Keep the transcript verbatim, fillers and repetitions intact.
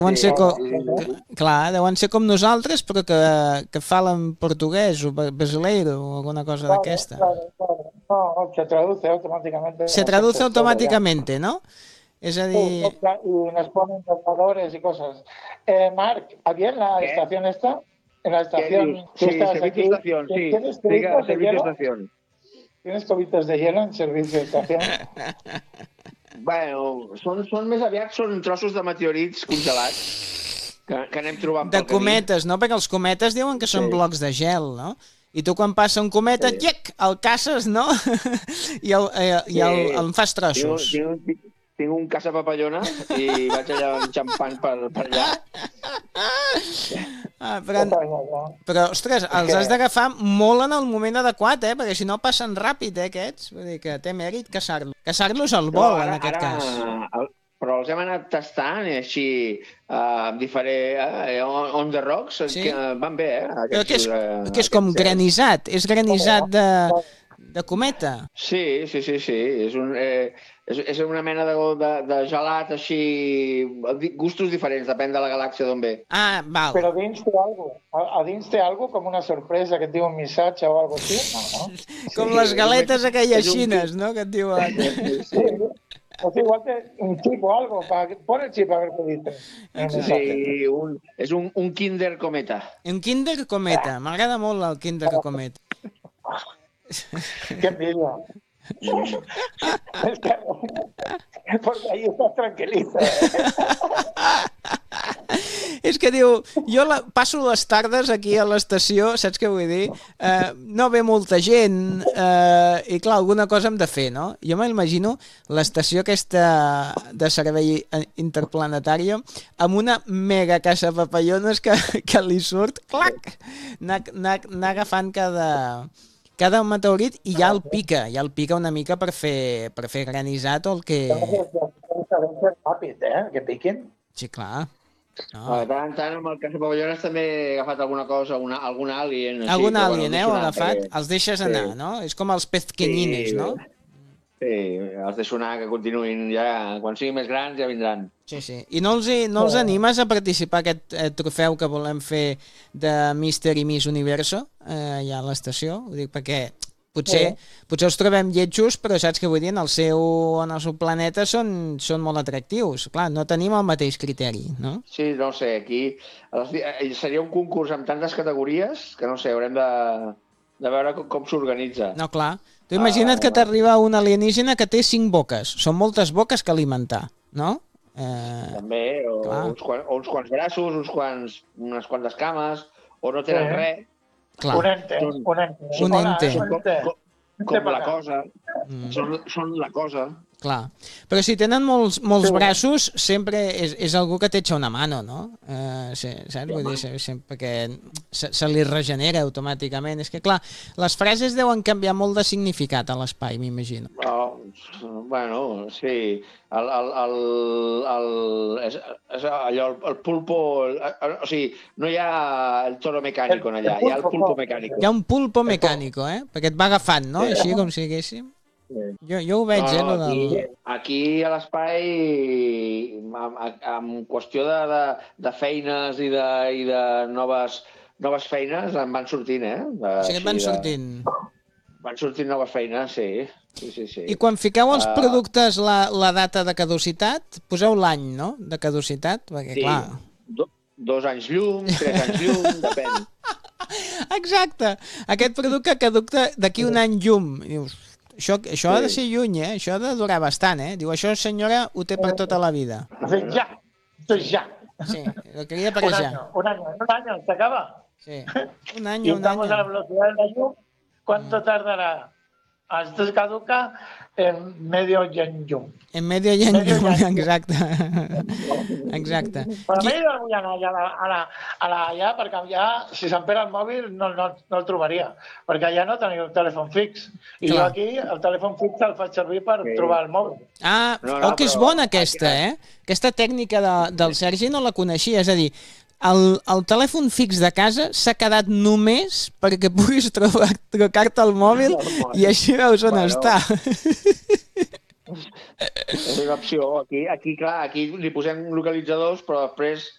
Deuen Sí, ser com, sí, sí, sí. clar, deuen ser com nosaltres, però que, que falen portuguès o brasileiro o alguna cosa Claro, d'aquesta. claro, claro. No, no, se traduce automáticamente Se a traduce textos todo ya. automáticamente, ¿no? És a Sí, dir... y nos ponen dobladores y cosas. Eh, Marc, ¿aquí en la ¿Qué? estación esta? En la ¿Qué estación, dices? tú Sí, estás servicio aquí. estación, sí. ¿Tienes Diga, cubitos de servicio hielo? estación. ¿Tienes cubitos de hielo en servicio de estación? Bueno, són, són més aviat són trossos de meteorits congelats que, que anem trobant De pel camí. cometes, no? Perquè els cometes diuen que són Sí. blocs de gel, no? I tu quan passa un cometa, Sí. llec, el caces, no? I, el, eh, i el, Sí. el fas Tinc, un- trossos. tinc, un- tinc un caçapapallones i vaig allà enxampant per, per allà. Ah, però, però, ostres, els has d'agafar molt en el moment adequat, eh? Perquè si no passen ràpid, eh, aquests. Vull dir que té mèrit caçar-los. Caçar-los al vol, No, en ara, aquest ara, cas. el- però els hem anat tastant i així, uh, amb diferent, eh, on, on the rocks, Sí? que van bé, eh? Però que és, eh, que és com aquests, eh? granissat, és granissat de, de cometa. Sí, sí, sí, sí. És, un, eh, és, és una mena de, de, de gelat així, di- gustos diferents, depèn de la galàxia d'on ve. Ah, val. Però dins té algo. A, a dins té algo com una sorpresa que et diu un missatge o algo així? No, no? Com Sí, les galetes és un- aquelles és un xines, no?, que et diuen... Sí, Pues igual te un chip o algo. Para, pon el chip a ver qué dice. en el sí, mensaje. sí un, és un, un Kinder Cometa. Un Kinder Cometa. M'agrada molt el Kinder Cometa. Qué envidia. Es que, porque ahí estás tranquilito. És que diu, jo la, passo les tardes aquí a l'estació, saps què vull dir? Eh, no ve molta gent eh, i clar, alguna cosa hem de fer, no? Jo m'imagino l'estació aquesta de servei interplanetari amb una mega caixa de papallones que, que li surt, clac, anar, anar, anar agafant cada, cada meteorit i ja el pica, ja el pica una mica per fer, per fer granissat o el que... Ràpid, eh? Que piquin. Sí, clar. No. No. De tant en tant, amb el cas de pavillones també he agafat alguna cosa, una, algun alien. Així, Algun però, alien, bueno, eh, ho deixo ha anar, agafat? perquè- Els deixes anar, Sí. no? És com els pezqueñines, Sí, no? Sí, els deixo anar, que continuïn ja. Quan siguin més grans ja vindran. Sí, sí. I no els, hi- no els animes a participar a aquest eh, trofeu que volem fer de Mister i Miss Universo eh, allà a l'estació? Ho dic perquè potser, potser els trobem lletjos, però saps què vull dir? En el seu, en el seu planeta són, són molt atractius. Clar, no tenim el mateix criteri, no? Sí, no sé, aquí a les- eh, seria un concurs amb tantes categories que no sé, haurem de, de veure com, com s'organitza. No, clar. Tu imagina't Ah. que t'arriba un alienígena que té cinc boques. Són moltes boques que alimentar, no? Eh, També, o clar. uns, quan, o uns quants braços, uns quants, unes quantes cames, o no tenen Sí. res. clar. Un ente, Són- un ente. un Hola, ente. eh, Són un com, ente. com, Vente com pa la acá. cosa. Mm. Són, són la cosa. Clar. Però si tenen molts, molts Sí. braços, sempre és, és algú que t'echa una mano, no? Eh, sí, saps? Vull dir, se- sempre que se, se li regenera automàticament. És que, clar, les frases deuen canviar molt de significat a l'espai, m'imagino. Oh, bueno, sí. El, el, el, el, és, és allò, el, el pulpo... El, el, o sigui, no hi ha el toro mecànico El- allà, el hi ha el pulpo, pulpo no. mecànico. Hi ha un pulpo mecànico, eh? Perquè et va agafant, no? Sí. Així com si diguéssim. Sí. Jo, jo ho veig, eh, No, lo aquí, del... aquí a l'espai, amb, amb qüestió de, de, de feines i de, i de noves, noves feines, en van sortint, eh? De, O sigui, et van així de- sortint. Van sortint noves feines, sí. Sí, sí, sí. I quan fiqueu als Ah. productes la, la data de caducitat, poseu l'any, no?, de caducitat, perquè, Sí. clar... Do, dos anys llum, tres anys llum, depèn. Exacte! Aquest producte caducta d'aquí un any llum. I dius, això, això ha de Sí. ser lluny, eh? Això ha de durar bastant, eh? Diu, això, senyora, ho té per tota la vida. Hace ya. Esto es ya. Sí, lo quería Un para año, allá. un año, un año, se acaba. Sí. Un Y año, un estamos a la año. velocidad de la luz. ¿Cuánto tardará? Esto se caduca en medio yum. En medio llum, Medio llum. exacte. Exacte. Però m'he de vull anar allà a la, a la, a la, allà perquè allà, si se'm perd el mòbil, no, no, no el trobaria. Perquè allà no teniu telèfon fix. I Clar. jo aquí el telèfon fix el faig servir per Sí. trobar el mòbil. Ah, No, no, oh, que és però- bona aquesta, eh? Aquesta tècnica de, del Sergi no la coneixia, és a dir, el, el telèfon fix de casa s'ha quedat només perquè puguis trobar, trucar-te al mòbil i així veus on Bueno. està. És una opció. Aquí, aquí, clar, aquí li posem localitzadors, però després